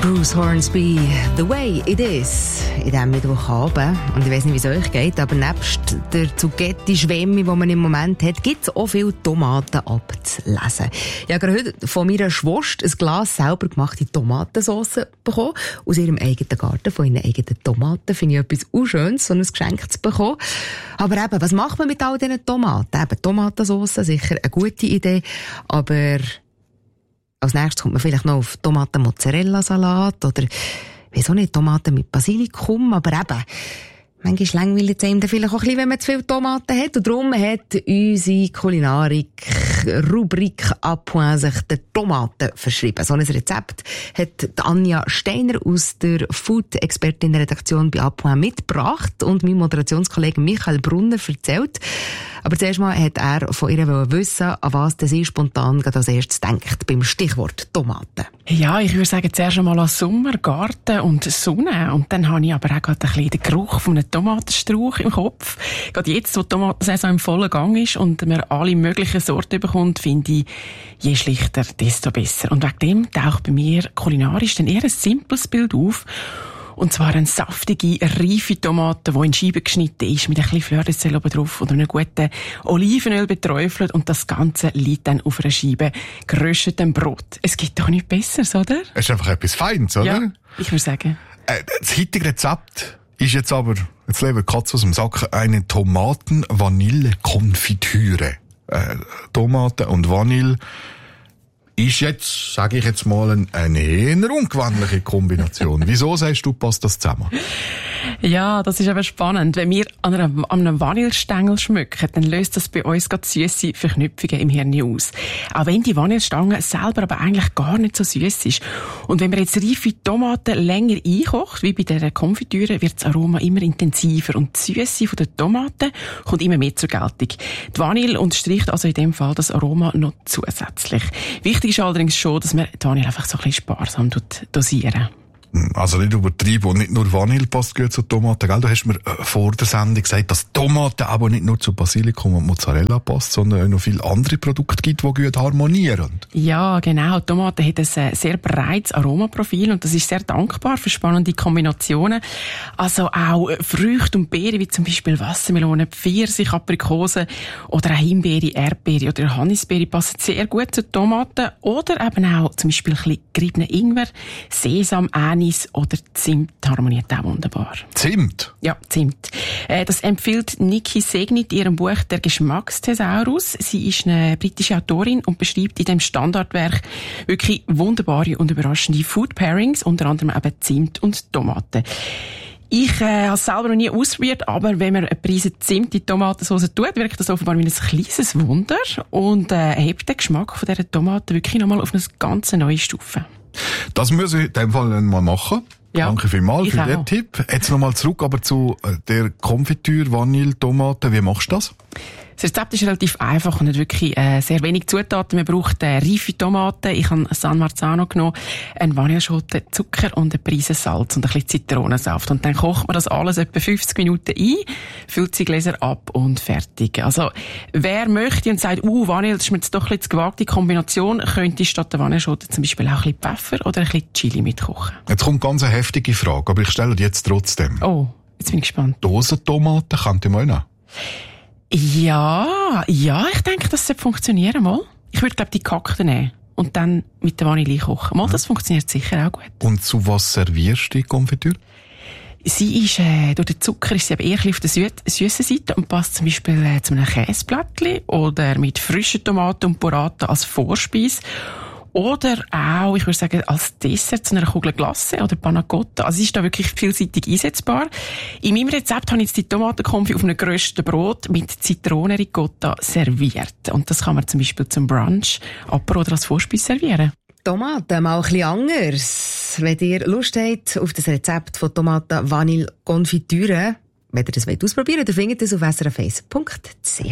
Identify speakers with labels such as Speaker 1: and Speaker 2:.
Speaker 1: Bruce Hornsby, «The Way It Is», in diesem Mittwochabend. Und ich weiss nicht, wie es euch geht, aber nebst der Zucchetti-Schwemme, die man im Moment hat, gibt es auch viele Tomaten abzulesen. Ich habe heute von meiner Schwester ein Glas selber gemachte Tomatensauce bekommen. Aus ihrem eigenen Garten, von ihren eigenen Tomaten. Finde ich etwas Unschönes, so ein Geschenk zu bekommen. Aber eben, was macht man mit all diesen Tomaten? Eben, Tomatensauce, sicher eine gute Idee, aber als nächstes kommt man vielleicht noch auf Tomaten-Mozzarella-Salat oder, wieso nicht, Tomaten mit Basilikum, aber eben, manchmal langweilt es einem vielleicht auch ein bisschen, wenn man zu viele Tomaten hat. Und darum hat unsere Kulinarik-Rubrik «A Point» sich den Tomaten verschrieben. So ein Rezept hat Anja Steiner aus der Food-Expertin-Redaktion bei «A Point» mitgebracht und mein Moderationskollege Michael Brunner erzählt. Aber zuerst mal hat er von ihr wissen, an was sie spontan als erstes denkt beim Stichwort Tomaten.
Speaker 2: Ja, ich würde sagen, zuerst einmal an Sommer, Garten und Sonne. Und dann habe ich aber auch gerade ein bisschen den Geruch von einem Tomatenstrauch im Kopf. Gerade jetzt, wo die Tomatensaison im vollen Gang ist und man alle möglichen Sorten bekommt, finde ich, je schlichter, desto besser. Und wegen dem taucht bei mir kulinarisch dann eher ein simples Bild auf. Und zwar eine saftige, reife Tomate, die in Scheiben geschnitten ist, mit ein bisschen Fleur de Sel oben drauf oder einem guten Olivenöl beträufelt. Und das Ganze liegt dann auf einer Scheibe geröstetem Brot. Es gibt doch nichts Besseres, oder?
Speaker 3: Es ist einfach etwas Feines, oder?
Speaker 2: Ja, ich würde sagen.
Speaker 3: Das heutige Rezept ist jetzt aber, jetzt leben wir Katze aus dem Sack, eine Tomaten-Vanille-Konfitüre. Tomaten und Vanille ist jetzt, sage ich jetzt mal, eine eher ungewöhnliche Kombination. Wieso sagst du, passt das zusammen?
Speaker 2: Ja, das ist aber spannend. Wenn wir an einem Vanillestängel schmücken, dann löst das bei uns gerade süsse Verknüpfungen im Hirn aus. Auch wenn die Vanillestange selber aber eigentlich gar nicht so süß ist. Und wenn man jetzt reife Tomaten länger einkocht, wie bei dieser Konfitüre, wird das Aroma immer intensiver und die Süße von den Tomaten kommt immer mehr zur Geltung. Die Vanille unterstreicht also in dem Fall das Aroma noch zusätzlich. Wichtig ist allerdings schon, dass man die Vanille einfach so ein bisschen sparsam dosieren.
Speaker 3: Also nicht übertrieben und nicht nur Vanille passt gut zu Tomaten, gell? Du hast mir vor der Sendung gesagt, dass Tomaten aber nicht nur zu Basilikum und Mozzarella passt, sondern auch noch viele andere Produkte gibt, die gut harmonieren.
Speaker 2: Ja, genau. Tomaten haben ein sehr breites Aromaprofil und das ist sehr dankbar für spannende Kombinationen. Also auch Früchte und Beeren, wie zum Beispiel Wassermelone, Pfirsich, Aprikose oder auch Himbeere, Erdbeere oder Johannisbeere passen sehr gut zu Tomaten. Oder eben auch zum Beispiel ein bisschen geriebenen Ingwer, Sesam, Anis oder Zimt harmoniert auch wunderbar.
Speaker 3: Zimt?
Speaker 2: Ja, Zimt. Das empfiehlt Niki Segnit in ihrem Buch «Der Geschmacksthesaurus». Sie ist eine britische Autorin und beschreibt in dem Standardwerk wirklich wunderbare und überraschende Food Pairings, unter anderem eben Zimt und Tomaten. Ich habe es selber noch nie ausprobiert, aber wenn man eine Prise Zimt in die Tomatensauce tut, wirkt das offenbar wie ein kleines Wunder und hebt den Geschmack von dieser Tomaten wirklich nochmal auf eine ganz neue Stufe.
Speaker 3: Das muss ich in dem Fall mal machen. Ja, danke vielmals für den Tipp. Jetzt nochmal zurück aber zu der Konfitüre, Vanille, Tomaten. Wie machst du das?
Speaker 2: Das Rezept ist relativ einfach und hat wirklich sehr wenig Zutaten. Man braucht reife Tomaten. Ich habe San Marzano genommen, eine Vanilleschote, Zucker und eine Prise Salz und ein bisschen Zitronensaft. Und dann kocht man das alles etwa 50 Minuten ein, füllt die Gläser ab und fertig. Also, wer möchte und sagt, Vanille, das ist mir jetzt doch ein bisschen zu gewagte Kombination, könnte statt der Vanilleschote zum Beispiel auch ein bisschen Pfeffer oder ein bisschen Chili mitkochen.
Speaker 3: Jetzt kommt ganz eine heftige Frage, aber ich stelle die jetzt trotzdem.
Speaker 2: Oh, jetzt bin ich gespannt.
Speaker 3: Dosentomaten könnte ich mal nehmen.
Speaker 2: Ja, ich denke, das sollte funktionieren, mal. Ich würde, glaube die gehackten nehmen und dann mit der Vanille kochen. Mal, das funktioniert sicher auch gut.
Speaker 3: Und zu was servierst du die Konfitüre?
Speaker 2: Sie ist, durch den Zucker ist sie aber eher auf der süßen Seite und passt zum Beispiel zu einem Käseblättchen oder mit frischen Tomaten und Burrata als Vorspeise. Oder auch, ich würde sagen, als Dessert zu einer Kugel Glace oder Panna Cotta. Also sie ist da wirklich vielseitig einsetzbar. In meinem Rezept habe ich jetzt die Tomatenkonfi auf einem gerösteten Brot mit Zitronenricotta serviert. Und das kann man zum Beispiel zum Brunch, Apero oder als Vorspeise servieren.
Speaker 1: Tomaten mal ein bisschen anders. Wenn ihr Lust habt auf das Rezept von Tomaten-Vanille-Konfitüre, wenn ihr das ausprobieren wollt, dann findet ihr es auf srf1.ch.